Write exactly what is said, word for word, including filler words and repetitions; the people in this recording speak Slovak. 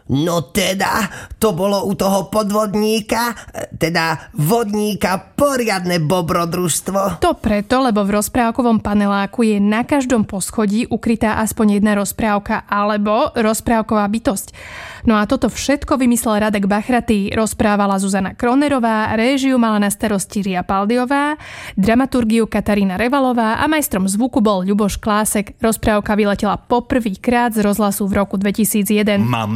No teda, to bolo u toho podvodníka, teda vodníka, poriadne bobrodružstvo. To preto, lebo v rozprávkovom paneláku je na každom poschodí ukrytá aspoň jedna rozprávka alebo rozprávková bytosť. No a toto všetko vymyslel Radek Bachratý, rozprávala Zuzana Kronerová, réžiu mala na starosti Ria Paldiová, dramaturgiu Katarína Revalová a majstrom zvuku bol Ľuboš Klásek. Rozprávka vyletela poprvýkrát z rozhlasu v roku dvetisícjeden. Mám